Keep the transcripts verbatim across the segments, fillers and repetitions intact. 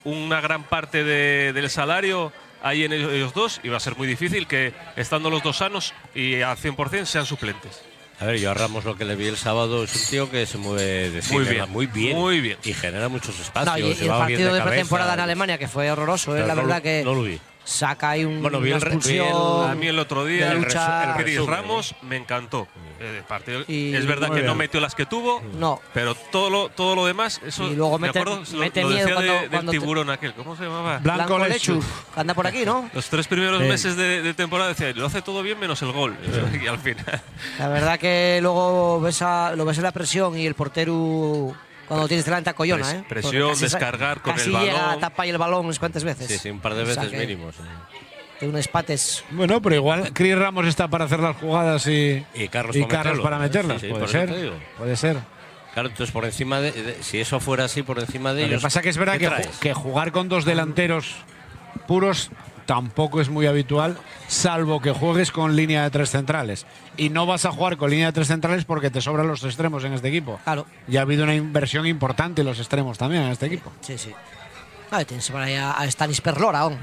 una gran parte de, del salario ahí en ellos dos y va a ser muy difícil que, estando los dos sanos y al cien por cien, sean suplentes. A ver, yo a Ramos lo que le vi el sábado es un tío que se mueve de muy bien, muy bien, muy bien y genera muchos espacios. No, y, se y el va partido bien de, de pretemporada en Alemania, que fue horroroso, ¿eh? La no, verdad que no lo vi. saca ahí un, bueno, vi una el, expulsión. vi el, a mí el otro día de el, lucha, el Chris resumen, Ramos me encantó. El partido, y, es verdad que bien. no metió las que tuvo, no. pero todo lo, todo lo demás, eso Y luego me mete- acuerdo, mete lo, lo miedo decía cuando- de, del cuando te- tiburón aquel, ¿cómo se llamaba? Blanco Blanco Lechu. Lechu, que anda por aquí, ¿no? Los tres primeros Sí. meses de, de temporada decía, lo hace todo bien menos el gol. Y al final. La verdad que luego ves a, lo ves en la presión y el portero cuando tienes delante a collona, Pres- ¿eh? presión, Porque casi sa- descargar con casi el llega balón. a tapar el balón unas cuantas veces. Sí, sí, un par de O sea veces que mínimo. Sí. De unos pates. Bueno, pero igual Chris Ramos está para hacer las jugadas y, Y Carlos, y para, Carlos meterlo. para meterlas. Sí, sí, puede por eso ser. te digo. Puede ser. Claro, entonces por encima de, de- si eso fuera así, por encima de Lo que ellos. pasa que es verdad ¿qué que, traes? ju- que jugar con dos delanteros puros tampoco es muy habitual, salvo que juegues con línea de tres centrales. Y no vas a jugar con línea de tres centrales porque te sobran los extremos en este equipo. Claro. Y ha habido una inversión importante en los extremos también en este equipo. Sí, sí. Vale, tienes por ahí a, a Stanis Perlora aún.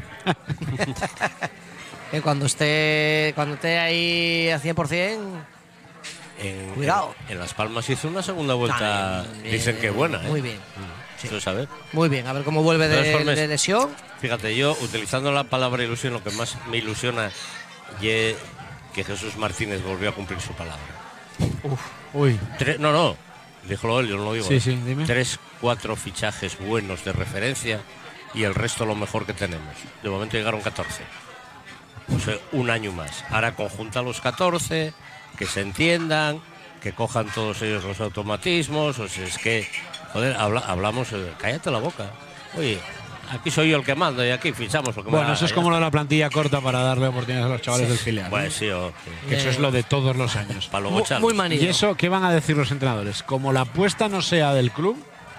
Que cuando esté cuando esté ahí al cien por cien. En, Cuidado. En, en Las Palmas hizo una segunda vuelta, Ah, bien, dicen que buena. ¿eh? Muy bien. Mm, Eso es saber. Muy bien, a ver cómo vuelve De todas de, formas, de lesión. Fíjate, yo utilizando la palabra ilusión, lo que más me ilusiona es que Jesús Martínez volvió a cumplir su palabra. Uy. Tres- no, no, díjolo él, yo no lo digo. Sí, ¿eh? sí, dime. Tres, cuatro fichajes buenos de referencia y el resto lo mejor que tenemos. De momento llegaron catorce. O sea, un año más. Ahora conjunta los catorce, que se entiendan, que cojan todos ellos los automatismos. O sea, es que, joder, habla- hablamos, eh, cállate la boca. Oye, aquí soy yo el que mando y aquí fichamos lo que me Bueno, da eso es la como gana. lo de la plantilla corta para darle oportunidades a los chavales del filial. ¿no? Pues sí, o, Que eso es lo de todos los años. para luego Muy, echarlos. muy manillo. ¿Y eso qué van a decir los entrenadores? Como la apuesta no sea del club,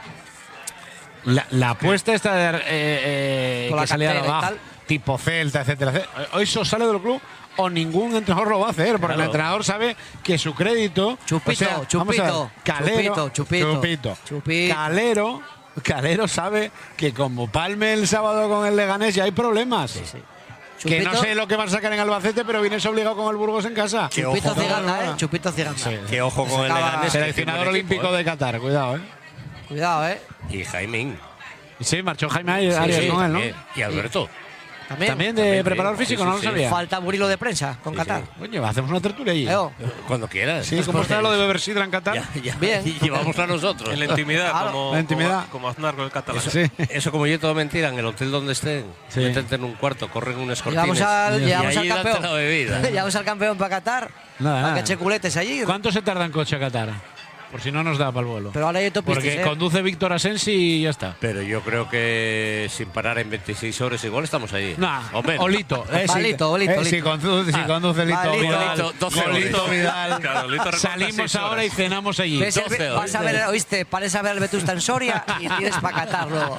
la, la apuesta esta de eh, eh, Con la que salía de cantera y abajo, tal. tipo Celta, etcétera, etcétera, o eso sale del club o ningún entrenador lo va a hacer, porque Claro. el entrenador sabe que su crédito… Chupito, o sea, vamos a chupito, ver, Calero, chupito, chupito, chupito. chupito. Calero, Calero sabe que como palme el sábado con el Leganés ya hay problemas. Sí, sí. Que no Chupito- sé lo que van a sacar en Albacete, pero vienes obligado con el Burgos en casa. Que Chupito ojo, Ciganda, no, ¿eh? Chupito Ciganda. Sí. Que ojo con el Acaba- Leganés. Seleccionador olímpico de Qatar, cuidado, ¿eh? Cuidado, ¿eh? Y Jaimín. Y sí, marchó Jaime Arias Sí, con él, ¿no? también. Y Alberto. También. También de También, preparador sí, físico, sí, no lo sí. sabía. Falta burilo de prensa con Sí, Qatar. sí. Coño, hacemos una tertulia allí. Eo. Cuando quieras. Sí, ¿cómo está lo de beber sidra en Qatar? Ya, ya, Bien. y llevamos a nosotros. En la intimidad, Claro. como, La intimidad. como, como Aznar con el catalán. Sí. Eso como yo todo mentira, en el hotel donde estén, Sí. métete en un cuarto, corren unas cortinas. Llevamos al, y llevamos al allí date campeón. la bebida. Llevamos al campeón para Qatar. Nada, Para nada. que eche culetes allí. ¿Cuánto se tarda en coche a Qatar? Por si no nos da para el vuelo. Pero ahora hay autopistas, Porque ¿eh? conduce Víctor Asensi y ya está. Pero yo creo que sin parar en veintiséis horas igual estamos ahí. Nah, O menos. Olito. Eh, sí, Olito, Olito, eh, Olito. Si conduce, si Ah, conduce Lito Olito. Vidal. Olito, doce Olito horas. Vidal. Claro, Olito recorta Salimos seis ahora horas. y cenamos allí. Ves el- doce vas a ver, oíste, pares a ver el Vetusta en Soria y tienes para Qatar luego.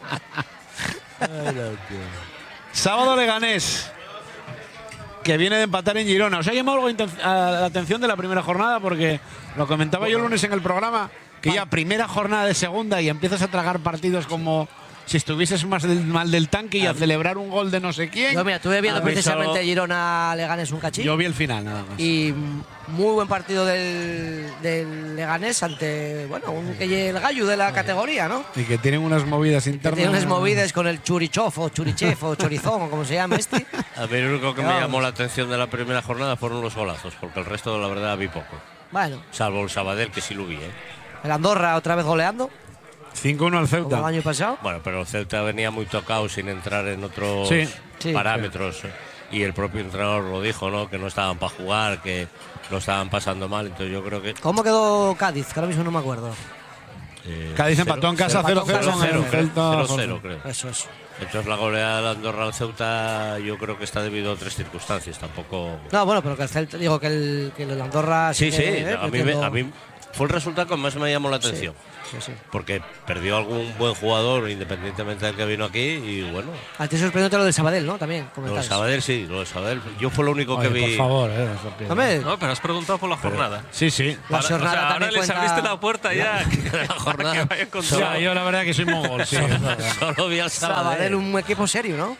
Sábado Leganés, que viene de empatar en Girona. ¿Os ha llamado algo inten- a la atención de la primera jornada? Porque lo comentaba yo el lunes en el programa, que ya primera jornada de segunda y empiezas a tragar partidos como si estuvieses más del, mal del tanque y a celebrar un gol de no sé quién. Yo, mira, estuve viendo ¿Has visto? precisamente Girona Leganés un cachín. Yo vi el final nada más. Y muy buen partido del, del Leganés ante, bueno, un que lle- el gallo de la categoría, ¿no? Y que tienen unas movidas Que internas. tiene unas movidas con el churichof o churichef o chorizón o como se llama este. A mí lo único que me Vamos. llamó la atención de la primera jornada fueron los golazos, porque el resto, la verdad, vi poco. Bueno, Salvo el Sabadell, que sí lo vi, ¿eh? el Andorra otra vez goleando, cinco uno al como el Ceuta. año pasado. Bueno, pero el Celta venía muy tocado sin entrar en otros Sí, sí. parámetros. Y el propio entrenador lo dijo, ¿no? Que no estaban para jugar, que lo estaban pasando mal. Entonces yo creo que… ¿Cómo quedó Cádiz? Que ahora mismo no me acuerdo. eh, Cádiz cero- empató en casa cero- cero cero con el cero, Celta. cero, cero, creo. Eso es. Entonces la goleada de Andorra al Ceuta yo creo que está debido a otras circunstancias, tampoco… No, bueno, pero que el Celta, digo que el, que el Andorra Sí, sí, sigue, eh, a, mí me, metiendo- a mí fue el resultado que más me llamó la atención. Sí, sí. Porque perdió algún buen jugador, independientemente del que vino aquí, y bueno. A ti sorprendió lo del Sabadell, ¿no? También, Lo de comentabas. Sabadell sí, lo de Sabadell. Yo fue lo único Oye, que vi. por favor, eh, no sorprenda. Hombre, No, pero has preguntado por la jornada. Sí, sí. la Ahora- jornada o sea, ahora también les cuenta- abriste la puerta ya. que- La jornada. que vayan con Solo- todo. Ya, yo la verdad que soy mongol, sí. es verdad. Solo vi al Sabadell, Sabadell. un equipo serio, ¿no?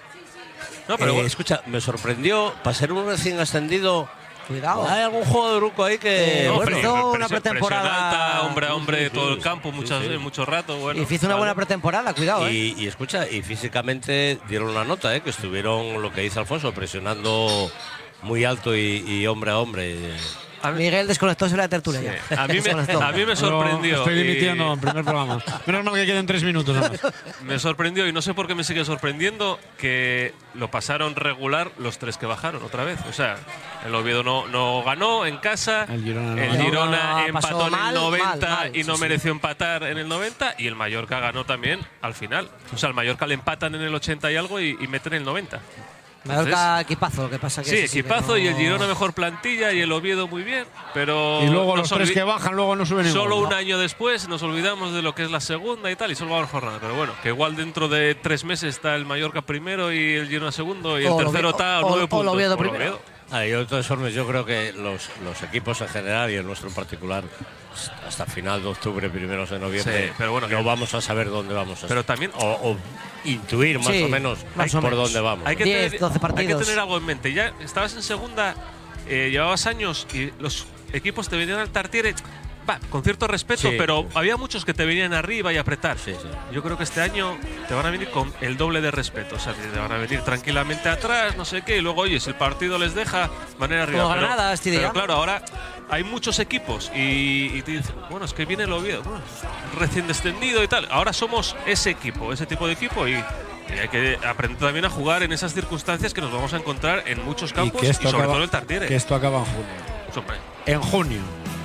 No, pero Eh, bueno, escucha, me sorprendió, para ser un recién ascendido, Cuidado. hay algún juego de Uruco ahí que. Eh, no, bueno, pero- hizo pero una presión- pretemporada- presión alta, hombre a hombre, Sí, sí, todo el sí, campo, sí, muchas, sí. mucho rato. Bueno, Y hizo una vale. buena pretemporada, cuidado, ¿eh? Y, y escucha, y físicamente dieron la nota, ¿eh? Que estuvieron, lo que dice Alfonso, presionando muy alto y, y hombre a hombre. A mí- Miguel desconectóse de la tertulia Sí. ya. A mí me- Desconectó. a mí me Yo sorprendió. Estoy y- dimitiendo en primer programa. Menos mal que queden tres minutos nada más. Me sorprendió y no sé por qué me sigue sorprendiendo que lo pasaron regular los tres que bajaron otra vez. O sea, el Oviedo no, no ganó en casa, El Girona no el ganó. Girona No, no, empató pasó en mal, el noventa mal, mal, y no sí, sí. mereció empatar en el noventa y el Mallorca ganó también al final. O sea, el Mallorca le empatan en el ochenta y algo y, y meten en el noventa. Mallorca equipazo, lo que pasa que Sí, ese que equipazo no- y el Girona mejor plantilla y el Oviedo muy bien, pero Y luego nos los tres olvi- que bajan, luego no suben ninguno. Solo un año después nos olvidamos de lo que es la segunda y tal, y solo vamos jornada. Pero bueno, que igual dentro de tres meses está el Mallorca primero y el Girona segundo, y el O el tercero Oviedo- está a o- nueve o el puntos. Oviedo O el primero. Oviedo. Ah, yo de todas formas, yo creo que los, los equipos en general y el nuestro en particular, hasta final de octubre, primeros de noviembre, Sí, pero bueno, no que- vamos a saber dónde vamos a estar. Pero también o, o intuir más Sí, o menos más o por menos. dónde vamos. Hay que, diez, tener, doce hay que partidos. tener algo en mente. Ya estabas en segunda, eh, llevabas años y los equipos te venían al Tartiere, va, con cierto respeto, Sí. pero había muchos que te venían arriba y a apretar. Sí, sí. Yo creo que este año te van a venir con el doble de respeto. O sea, te van a venir tranquilamente atrás, no sé qué, y luego, oye, si el partido les deja, van a ir arriba. Como pero, Granada, este día. pero claro, ahora hay muchos equipos y, y te dicen, bueno, es que viene el Oviedo, bueno, recién descendido y tal. Ahora somos ese equipo, ese tipo de equipo y, y hay que aprender también a jugar en esas circunstancias que nos vamos a encontrar en muchos Y campos que y, esto sobre acaba- todo el Tartiere. Que esto acaba en junio. Hombre, En junio,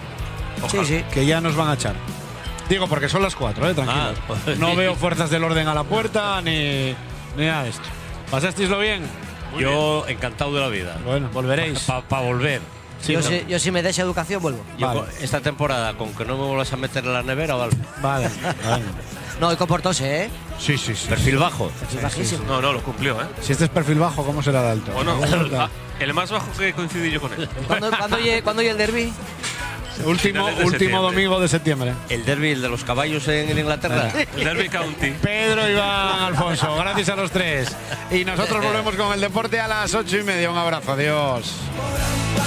ojalá. Sí, sí. que ya nos van a echar. Digo, porque son las cuatro, eh, tranquilos. Ah, pues no sí. veo fuerzas del orden a la puerta ni, ni nada de esto. ¿Pasasteislo bien? Muy Yo encantado de la vida. Bueno, volveréis. Para volver. Sí, yo, ¿no? si, yo si me des educación, vuelvo. Yo Vale. con- esta temporada, con que no me vuelvas a meter en la nevera, vale. Vale. vale. No, y comportóse, ¿eh? Sí, sí, sí. Perfil bajo. Es bajísimo. No, no, lo cumplió, ¿eh? Si este es perfil bajo, ¿cómo será de alto? Bueno, Pregunta. ah, el más bajo que coincidí yo con él. ¿Cuándo, cuándo, oye- cuándo oye el derbi? último finales de último septiembre. domingo de septiembre. El derby, el de los caballos en, en Inglaterra. El Derby County. Pedro, Iván, Alfonso, gracias a los tres. Y nosotros volvemos con el deporte a las ocho y media. Un abrazo, adiós.